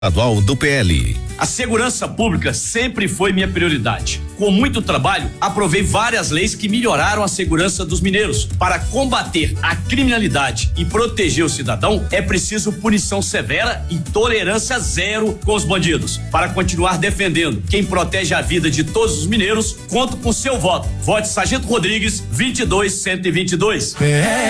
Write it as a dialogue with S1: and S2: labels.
S1: estadual do PL.
S2: A segurança pública sempre foi minha prioridade. Com muito trabalho, aprovei várias leis que melhoraram a segurança dos mineiros. Para combater a criminalidade e proteger o cidadão, é preciso punição severa e tolerância zero com os bandidos. Para continuar defendendo quem protege a vida de todos os mineiros, conto com seu voto. Vote Sargento Rodrigues, 22122.